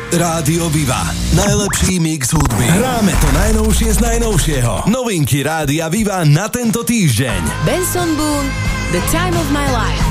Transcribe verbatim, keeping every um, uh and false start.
Rádio Viva. Najlepší mix hudby. Hráme to najnovšie z najnovšieho. Novinky Rádia Viva na tento týždeň. Benson Boone, The Time of My Life.